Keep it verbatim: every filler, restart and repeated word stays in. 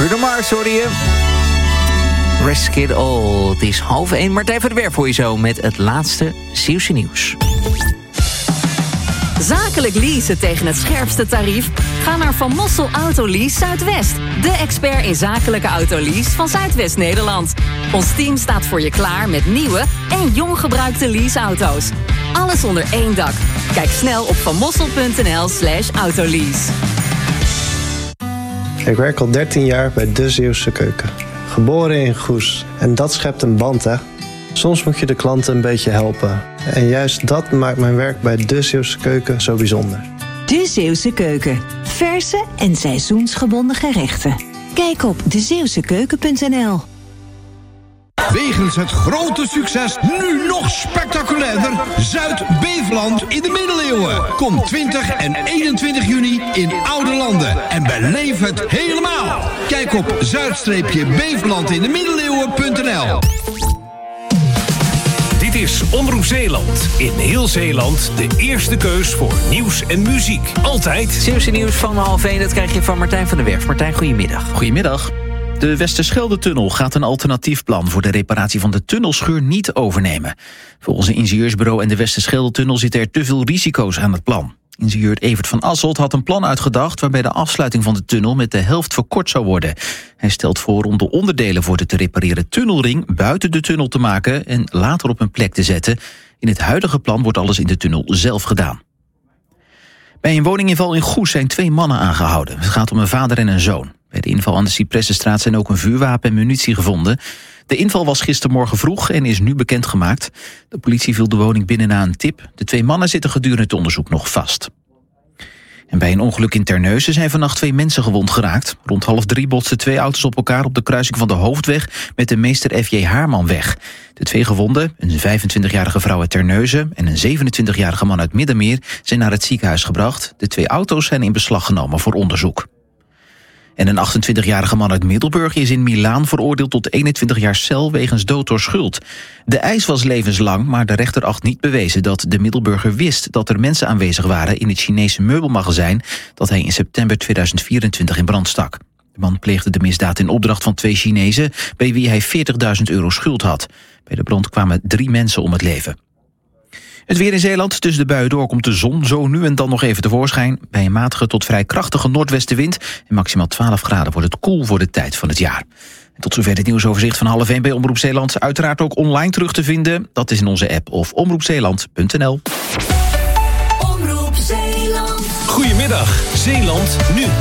Bruno Mars, sorry je. Risk it all. Het is half één. Martijn van der Werf voor je zo met het laatste Zeeuwse nieuws. Zakelijk leasen tegen het scherpste tarief? Ga naar Van Mossel Autolease Zuidwest. De expert in zakelijke autolease van Zuidwest-Nederland. Ons team staat voor je klaar met nieuwe en jong gebruikte leaseauto's. Alles onder één dak. Kijk snel op vanmossel.nl slash autolease. Ik werk al dertien jaar bij De Zeeuwse Keuken. Geboren in Goes. En dat schept een band, hè. Soms moet je de klanten een beetje helpen. En juist dat maakt mijn werk bij De Zeeuwse Keuken zo bijzonder. De Zeeuwse Keuken. Verse en seizoensgebonden gerechten. Kijk op de zeeuwse keuken punt n l. Wegens het grote succes nu nog spectaculairder Zuid-Beveland in de middeleeuwen. Kom twintig en eenentwintig juni in Oude Landen en beleef het helemaal. Kijk op zuid-beveland in de middeleeuwen punt n l. Dit is Omroep Zeeland. In heel Zeeland de eerste keus voor nieuws en muziek. Altijd Zeeuwse nieuws van half één, dat krijg je van Martijn van der Werf. Martijn, goedemiddag. Goedemiddag. De Westerschelde-tunnel gaat een alternatief plan voor de reparatie van de tunnelscheur niet overnemen. Volgens een ingenieursbureau en de Westerschelde-tunnel zitten er te veel risico's aan het plan. Ingenieur Evert van Asselt had een plan uitgedacht waarbij de afsluiting van de tunnel met de helft verkort zou worden. Hij stelt voor om de onderdelen voor de te repareren tunnelring buiten de tunnel te maken en later op een plek te zetten. In het huidige plan wordt alles in de tunnel zelf gedaan. Bij een woninginval in Goes zijn twee mannen aangehouden. Het gaat om een vader en een zoon. Bij de inval aan de Cipressenstraat zijn ook een vuurwapen en munitie gevonden. De inval was gistermorgen vroeg en is nu bekendgemaakt. De politie viel de woning binnen na een tip. De twee mannen zitten gedurende het onderzoek nog vast. En bij een ongeluk in Terneuzen zijn vannacht twee mensen gewond geraakt. Rond half drie botsten twee auto's op elkaar op de kruising van de Hoofdweg met de Meester F J Haarmanweg. De twee gewonden, een vijfentwintigjarige vrouw uit Terneuzen en een zevenentwintigjarige man uit Middenmeer, zijn naar het ziekenhuis gebracht. De twee auto's zijn in beslag genomen voor onderzoek. En een achtentwintigjarige man uit Middelburg is in Milaan veroordeeld tot eenentwintig jaar cel wegens dood door schuld. De eis was levenslang, maar de rechter acht niet bewezen dat de Middelburger wist dat er mensen aanwezig waren in het Chinese meubelmagazijn dat hij in september tweeduizend vierentwintig in brand stak. De man pleegde de misdaad in opdracht van twee Chinezen bij wie hij veertigduizend euro schuld had. Bij de brand kwamen drie mensen om het leven. Het weer in Zeeland, tussen de buien door komt de zon zo nu en dan nog even tevoorschijn. Bij een matige tot vrij krachtige noordwestenwind en maximaal twaalf graden wordt het koel voor de tijd van het jaar. En tot zover het nieuwsoverzicht van half één bij Omroep Zeeland. Uiteraard ook online terug te vinden. Dat is in onze app of omroepzeeland punt n l. Goedemiddag, Zeeland nu.